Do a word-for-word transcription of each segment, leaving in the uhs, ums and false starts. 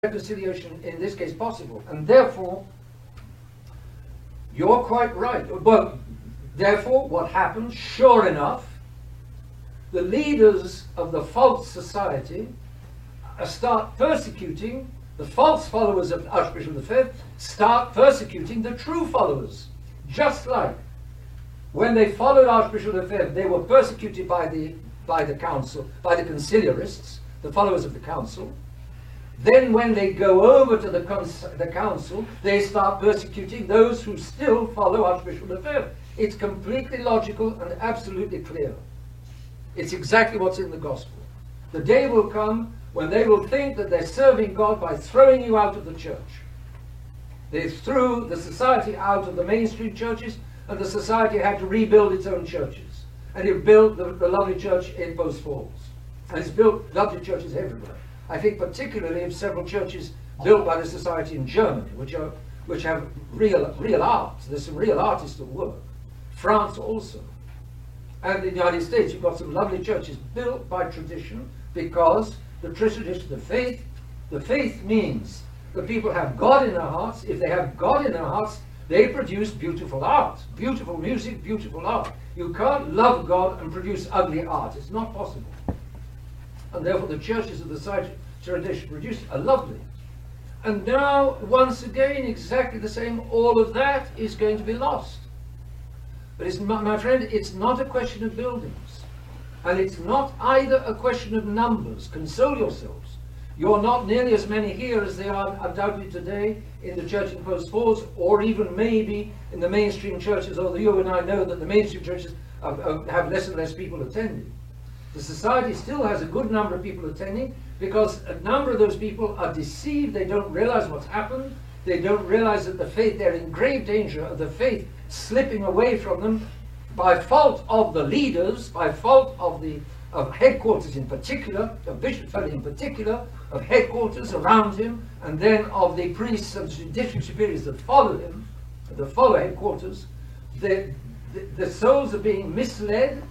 reconciliation in this case possible. And therefore, you're quite right. Well, therefore, what happens, sure enough, the leaders of the false society start persecuting the false followers of Archbishop the Fifth, start persecuting the true followers. Just like when they followed Archbishop the Fifth, they were persecuted by the, by the council, by the conciliarists, the followers of the council. Then when they go over to the, the council, they start persecuting those who still follow Archbishop the Fifth. It's completely logical and absolutely clear. It's exactly what's in the gospel. The day will come when they will think that they're serving God by throwing you out of the church. They threw the society out of the mainstream churches, and the society had to rebuild its own churches. And it built the, the lovely church in Post Falls. And it's built lovely churches everywhere. I think particularly of several churches built by the society in Germany, which are which have real real art. There's some real artists at work. France also. And in the United States, you've got some lovely churches built by tradition, because the tradition of the faith, the faith means that people have God in their hearts. If they have God in their hearts, they produce beautiful art, beautiful music, beautiful art. You can't love God and produce ugly art. It's not possible. And therefore the churches of the side tradition produced are lovely. And now, once again, exactly the same, all of that is going to be lost. But it's not, my friend, it's not a question of buildings. And it's not either a question of numbers. Console yourselves. You're not nearly as many here as they are undoubtedly today in the church in Post Falls, or even maybe in the mainstream churches, although you and I know that the mainstream churches have, have less and less people attending. The society still has a good number of people attending, because a number of those people are deceived. They don't realize what's happened. They don't realize that the faith, they're in grave danger of the faith slipping away from them by fault of the leaders, by fault of the of headquarters in particular, of Bishop Tully in particular, of headquarters around him, and then of the priests and district superiors that follow him, that follow headquarters. The, the, the souls are being misled,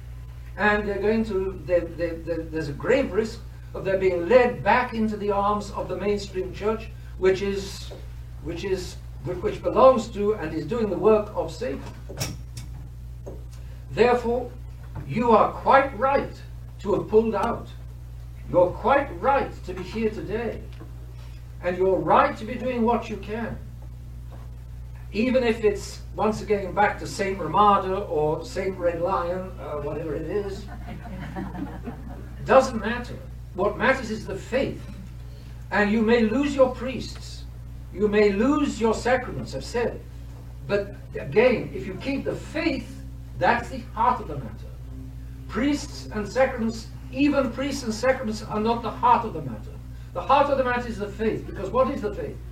and they're going to, they're, they're, they're, there's a grave risk of their being led back into the arms of the mainstream church, which is, which is, which belongs to and is doing the work of Satan. Therefore, you are quite right to have pulled out. You're quite right to be here today. And you're right to be doing what you can. Even if it's, once again, back to Saint Ramada or Saint Red Lion, uh, whatever it is. Doesn't matter. What matters is the faith. And you may lose your priests. You may lose your sacraments, I've said. But again, if you keep the faith, that's the heart of the matter. Priests and sacraments, even priests and sacraments, are not the heart of the matter. The heart of the matter is the faith, because what is the faith?